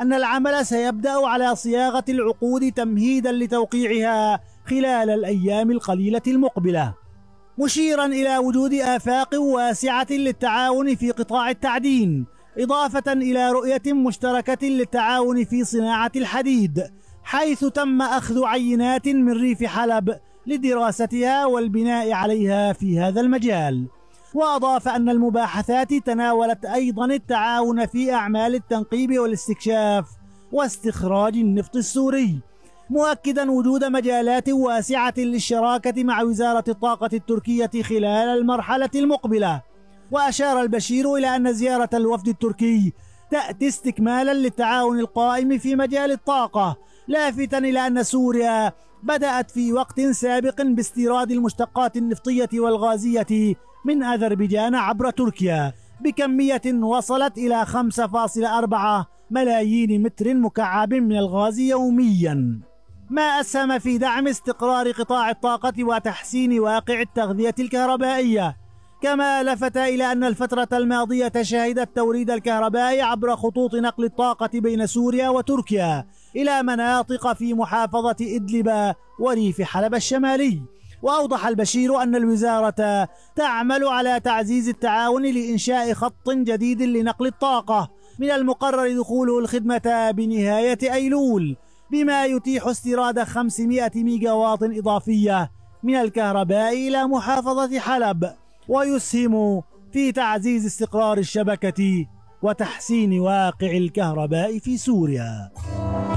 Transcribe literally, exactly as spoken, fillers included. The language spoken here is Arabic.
أن العمل سيبدأ على صياغة العقود تمهيدا لتوقيعها خلال الأيام القليلة المقبلة، مشيرا إلى وجود آفاق واسعة للتعاون في قطاع التعدين، إضافة إلى رؤية مشتركة للتعاون في صناعة الحديد، حيث تم أخذ عينات من ريف حلب لدراستها والبناء عليها في هذا المجال. وأضاف أن المباحثات تناولت أيضا التعاون في أعمال التنقيب والاستكشاف واستخراج النفط السوري، مؤكدا وجود مجالات واسعة للشراكة مع وزارة الطاقة التركية خلال المرحلة المقبلة. وأشار البشير إلى أن زيارة الوفد التركي تأتي استكمالا للتعاون القائم في مجال الطاقة، لافتا إلى أن سوريا بدأت في وقت سابق باستيراد المشتقات النفطية والغازية من أذربيجان عبر تركيا بكمية وصلت إلى خمسة فاصلة أربعة ملايين متر مكعب من الغاز يوميا، ما أسهم في دعم استقرار قطاع الطاقة وتحسين واقع التغذية الكهربائية. كما لفت إلى أن الفترة الماضية شهدت توريد الكهرباء عبر خطوط نقل الطاقة بين سوريا وتركيا إلى مناطق في محافظة إدلب وريف حلب الشمالي. وأوضح البشير أن الوزارة تعمل على تعزيز التعاون لإنشاء خط جديد لنقل الطاقة من المقرر دخوله الخدمة بنهاية أيلول، بما يتيح استيراد خمسمائة ميجا واط إضافية من الكهرباء إلى محافظة حلب، ويسهم في تعزيز استقرار الشبكة وتحسين واقع الكهرباء في سوريا.